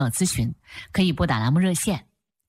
咨询，可以拨打栏目热线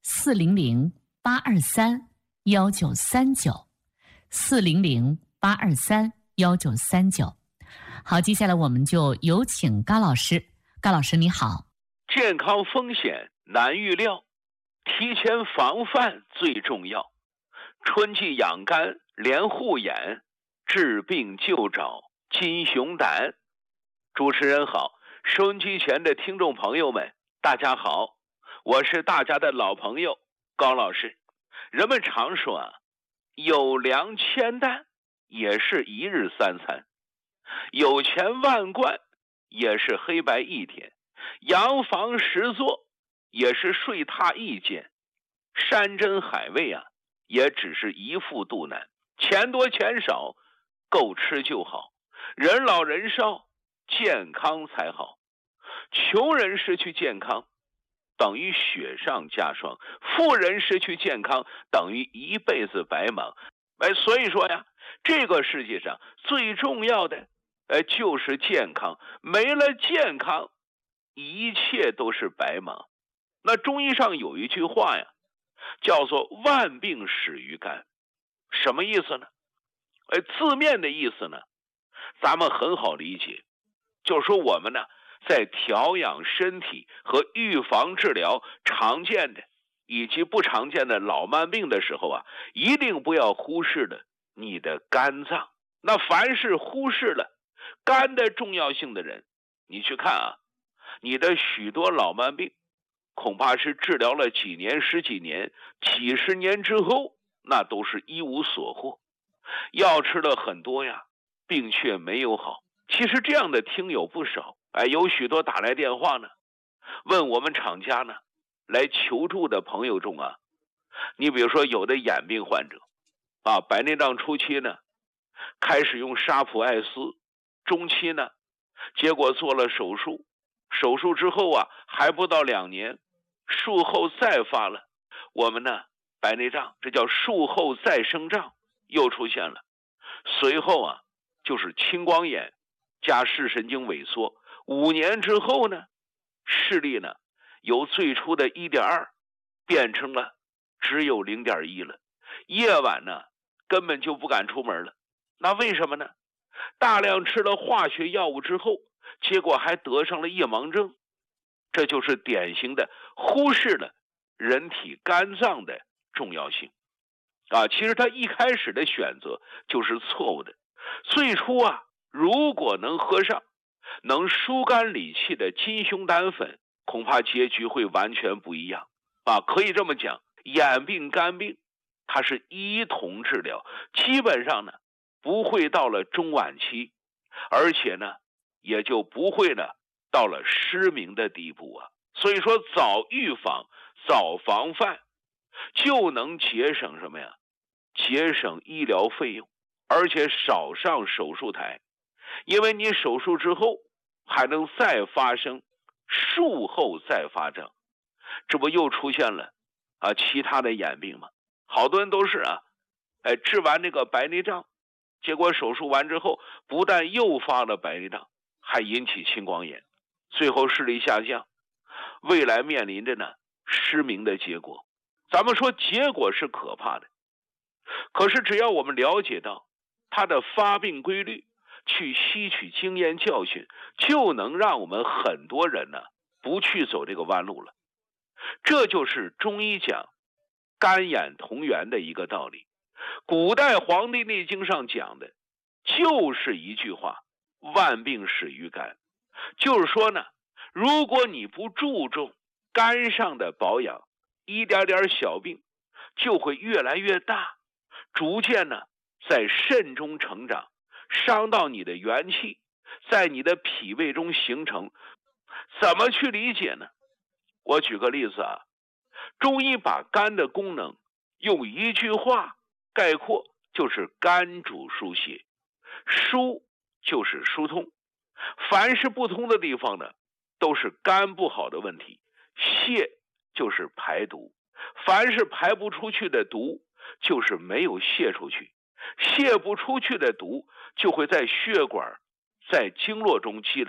400-823-1939，400-823-1939。好，接下来我们就有请高老师。高老师你好。 健康风险难预料，提前防范最重要。春季养肝连护眼，治病就找金熊胆。主持人好，收音机前的听众朋友们大家好，我是大家的老朋友高老师。人们常说啊，有粮千担也是一日三餐，有钱万贯也是黑白一天，洋房十座也是睡榻一间，山珍海味啊也只是一副肚腩，钱多钱少够吃就好，人老人少健康才好。穷人失去健康等于雪上加霜，富人失去健康等于一辈子白忙。所以说呀，这个世界上最重要的就是健康，没了健康一切都是白忙。那中医上有一句话呀，叫做万病始于肝。什么意思呢？字面的意思呢，咱们很好理解，就是说我们呢在调养身体和预防治疗常见的以及不常见的老慢病的时候啊，一定不要忽视了你的肝脏。那凡是忽视了肝的重要性的人，你去看啊，你的许多老慢病恐怕是治疗了几年、十几年、几十年之后，那都是一无所获，药吃了很多呀，病却没有好。其实这样的听友不少，有许多打来电话呢，问我们厂家呢来求助的朋友中啊，你比如说有的眼病患者啊，白内障初期呢开始用沙普艾斯，中期呢结果做了手术，手术之后啊还不到2年，术后再发了我们呢白内障，这叫术后再生障又出现了，随后啊就是青光眼加视神经萎缩，5年之后呢视力呢由最初的 1.2 变成了只有 0.1 了，夜晚呢根本就不敢出门了。那为什么呢？大量吃了化学药物之后，结果还得上了夜盲症，这就是典型的忽视了人体肝脏的重要性啊。其实他一开始的选择就是错误的。最初啊，如果能喝上能疏肝理气的金熊胆粉，恐怕结局会完全不一样啊。可以这么讲，眼病肝病它是一同治疗，基本上呢不会到了中晚期，而且呢也就不会呢到了失明的地步啊。所以说早预防早防范就能节省什么呀？节省医疗费用，而且少上手术台，因为你手术之后还能再发生术后再发症，这不又出现了其他的眼病吗？好多人都是治完这个白内障，结果手术完之后不但又发了白内障，还引起青光眼，最后视力下降，未来面临着呢失明的结果。咱们说结果是可怕的，可是只要我们了解到它的发病规律，去吸取经验教训，就能让我们很多人呢不去走这个弯路了。这就是中医讲肝眼同源的一个道理。古代《黄帝内经》上讲的就是一句话，万病始于肝。就是说呢，如果你不注重肝上的保养，一点点小病就会越来越大，逐渐呢在肾中成长，伤到你的元气，在你的脾胃中形成。怎么去理解呢？我举个例子啊，中医把肝的功能用一句话概括，就是肝主疏泄，疏就是疏通，凡是不通的地方呢都是肝不好的问题，泄就是排毒，凡是排不出去的毒就是没有泄出去，泄不出去的毒就会在血管在经络中积累，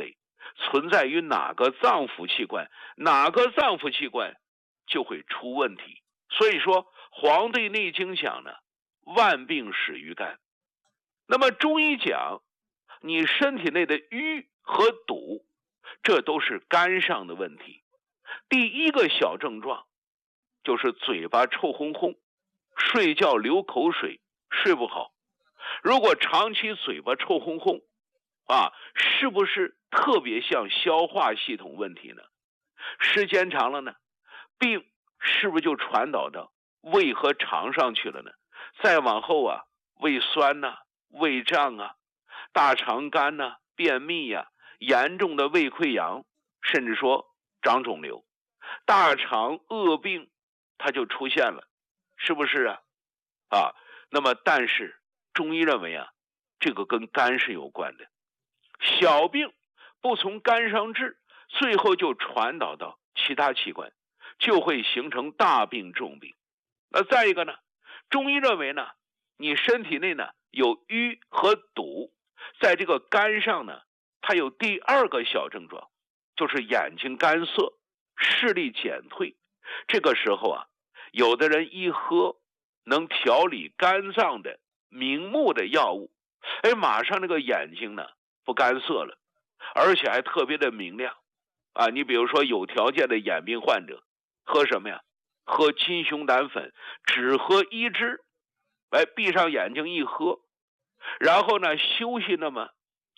存在于哪个脏腑器官，哪个脏腑器官就会出问题。所以说《黄帝内经》讲呢，万病始于肝。那么中医讲，你身体内的瘀和堵，这都是肝上的问题。第一个小症状就是嘴巴臭烘烘，睡觉流口水，睡不好。如果长期嘴巴臭烘烘是不是特别像消化系统问题呢？时间长了呢，病是不是就传导到胃和肠上去了呢？再往后胃酸胃胀大肠干便秘严重的胃溃疡，甚至说长肿瘤，大肠恶病它就出现了，是不是那么但是中医认为这个跟肝是有关的。小病不从肝上治，最后就传导到其他器官，就会形成大病重病。那再一个呢，中医认为呢，你身体内呢有瘀和堵，在这个肝上呢，它有第二个小症状，就是眼睛干涩，视力减退。这个时候有的人一喝能调理肝脏的明目的药物，马上那个眼睛呢不干涩了，而且还特别的明亮你比如说有条件的眼病患者喝什么呀？喝金熊胆粉，只喝1支，闭上眼睛一喝，然后呢休息那么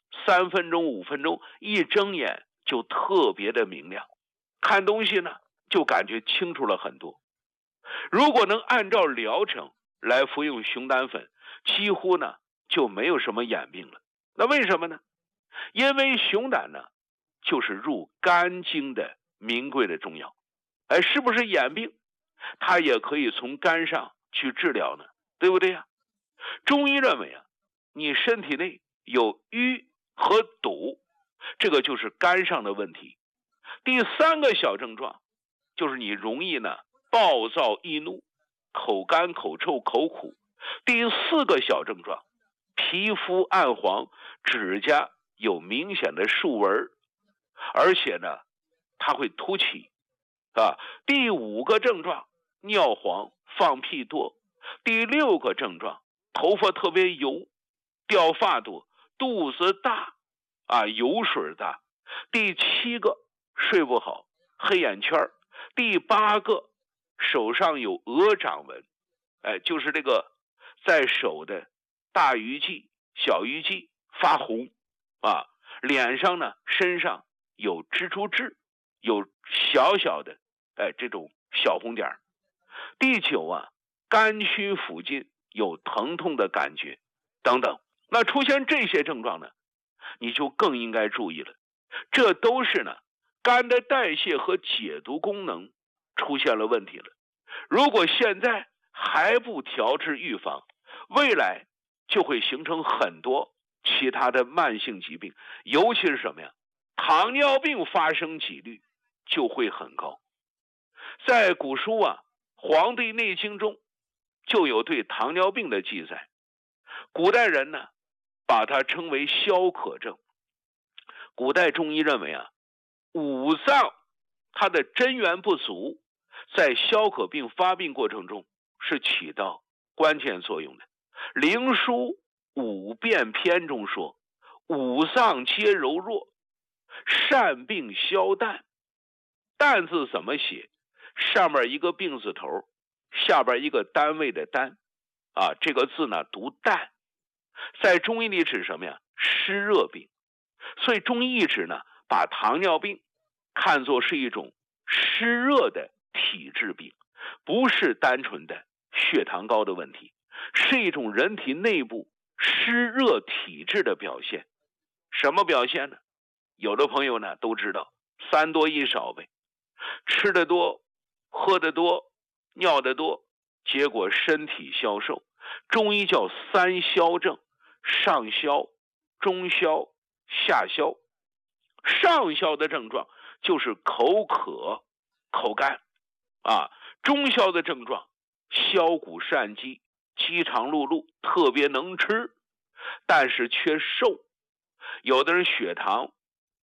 3分钟5分钟，一睁眼就特别的明亮，看东西呢就感觉清楚了很多。如果能按照疗程来服用熊胆粉，几乎呢就没有什么眼病了。那为什么呢？因为熊胆呢就是入肝经的名贵的中药，是不是眼病它也可以从肝上去治疗呢？对不对中医认为你身体内有瘀和堵，这个就是肝上的问题。第三个小症状就是你容易呢暴躁易怒，口干口臭口苦。第四个小症状，皮肤暗黄，指甲有明显的竖纹，而且呢它会凸起第五个症状，尿黄放屁多。第六个症状，头发特别油，掉发多，肚子大油水大。第7个，睡不好，黑眼圈。第8个，手上有鹅掌纹，就是这个在手的大鱼际小鱼际发红脸上呢身上有蜘蛛痣，有小小的这种小红点。第9肝区附近有疼痛的感觉等等。那出现这些症状呢，你就更应该注意了，这都是呢肝的代谢和解毒功能出现了问题了。如果现在还不调治预防，未来就会形成很多其他的慢性疾病，尤其是什么呀？糖尿病发生几率就会很高。在古书《黄帝内经》中就有对糖尿病的记载，古代人呢把它称为消渴症。古代中医认为五脏它的真元不足，在消渴病发病过程中是起到关键作用的。灵枢五变篇中说，五脏皆柔弱，善病消淡。淡字怎么写？上面一个病字头，下边一个单位的单这个字呢读淡。在中医里指什么呀？湿热病。所以中医一直呢把糖尿病看作是一种湿热的体质病，不是单纯的血糖高的问题，是一种人体内部湿热体质的表现。什么表现呢？有的朋友呢都知道3多1少呗，吃得多，喝得多，尿得多，结果身体消瘦。中医叫3消症，上消、中消、下消。上消的症状就是口渴、口干中消的症状消谷善饥，饥肠辘辘，特别能吃，但是却瘦。有的人血糖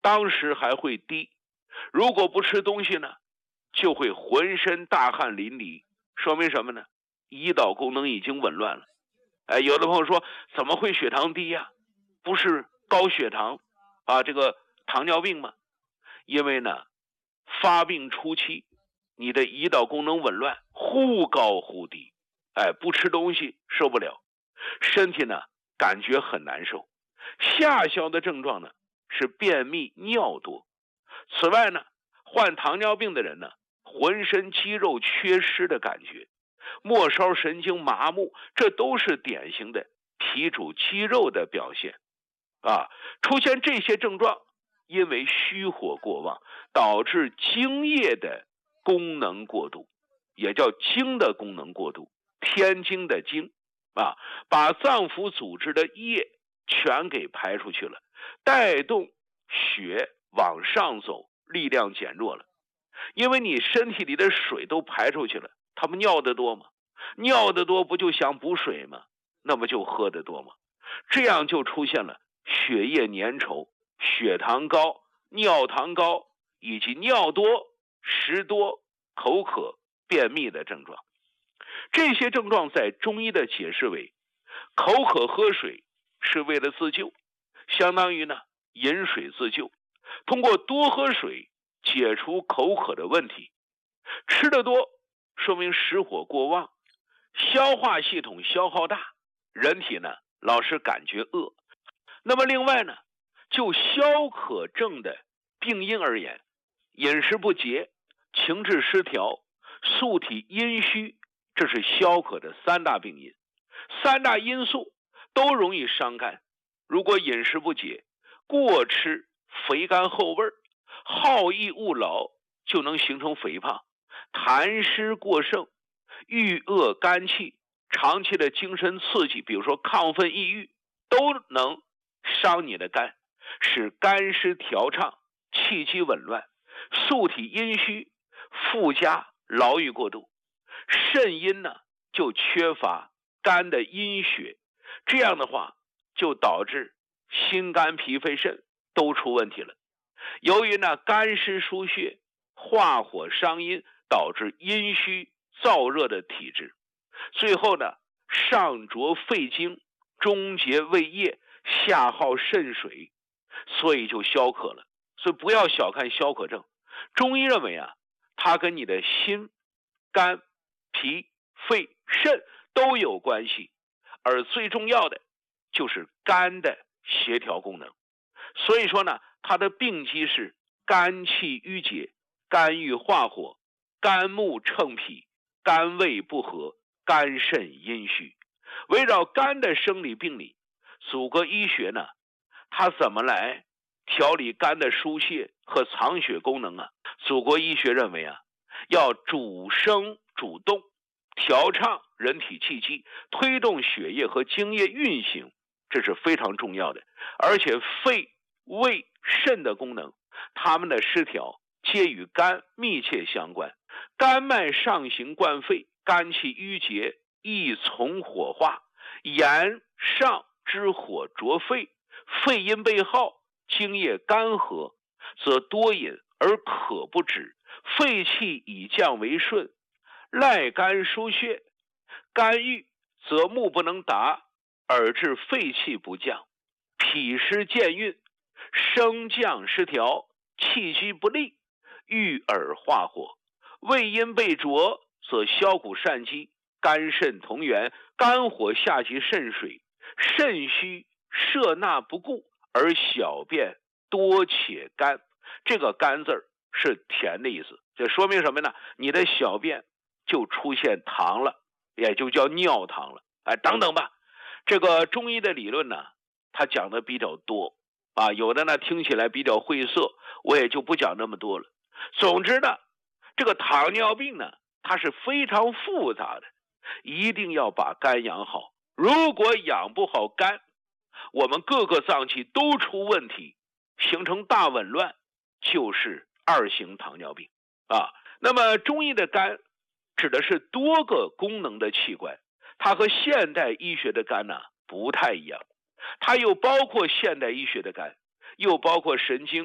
当时还会低，如果不吃东西呢，就会浑身大汗淋漓，说明什么呢？胰岛功能已经紊乱了。有的朋友说怎么会血糖低呀？不是高血糖啊，这个糖尿病吗？因为呢，发病初期你的胰岛功能紊乱，忽高忽低，不吃东西受不了，身体呢感觉很难受。下消的症状呢是便秘尿多。此外呢，患糖尿病的人呢，浑身肌肉缺失的感觉，末梢神经麻木，这都是典型的脾主肌肉的表现啊。出现这些症状，因为虚火过旺，导致精液的功能过度，也叫精的功能过度，天经的精啊，把脏腑组织的液全给排出去了，带动血往上走，力量减弱了。因为你身体里的水都排出去了，他们尿得多吗？尿得多不就想补水吗？那么就喝得多吗？这样就出现了血液粘稠、血糖高、尿糖高以及尿多、食多、口渴、便秘的症状。这些症状在中医的解释为，口渴喝水是为了自救，相当于呢饮水自救，通过多喝水解除口渴的问题。吃得多说明实火过旺，消化系统消耗大，人体呢老是感觉饿。那么另外呢，就消渴症的病因而言，饮食不节、情志失调、素体阴虚，这是消渴的三大病因。三大因素都容易伤肝。如果饮食不节，过吃肥甘厚味，好逸恶劳，就能形成肥胖。痰湿过盛，郁恶肝气，长期的精神刺激，比如说亢奋抑郁，都能伤你的肝，使肝湿调畅，气机紊乱，素体阴虚，附加劳郁过度。肾阴呢就缺乏肝的阴血，这样的话就导致心肝脾肺肾都出问题了。由于呢肝湿疏血，化火伤阴，导致阴虚燥热的体质，最后呢上浊肺经，中结胃液，下耗肾水，所以就消渴了。所以不要小看消渴症，中医认为啊，它跟你的心、肝、脾、肺、肾都有关系，而最重要的就是肝的协调功能。所以说呢，它的病机是肝气郁结、肝郁化火、肝木乘脾、肝胃不和、肝肾阴虚。围绕肝的生理病理，祖国医学呢，它怎么来调理肝的疏泄和藏血功能啊？祖国医学认为啊，要主升主动，调畅人体气机，推动血液和精液运行，这是非常重要的。而且肺、胃、肾的功能，它们的失调皆与肝密切相关。肝脉上行灌肺，肝气郁结，易从火化，炎上之火灼肺，肺阴被耗，精液干涸，则多饮而渴不止，肺气以降为顺，赖肝疏血，肝郁则目不能达，而致肺气不降，脾湿健运，升降失调，气机不利，郁而化火。胃阴被浊，则消谷善积，肝肾同源，肝火下及肾水，肾虚摄纳不顾，而小便多且干。这个干字是甜的意思，这说明什么呢？你的小便就出现糖了，也就叫尿糖了，等等吧。这个中医的理论呢，它讲的比较多啊，有的呢听起来比较晦涩，我也就不讲那么多了。总之呢，这个糖尿病呢，它是非常复杂的，一定要把肝养好。如果养不好肝，我们各个脏器都出问题，形成大紊乱，就是二型糖尿病啊。那么中医的肝指的是多个功能的器官，它和现代医学的肝呢不太一样，它又包括现代医学的肝，又包括神经、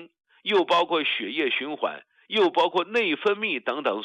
又包括血液循环，又包括内分泌等等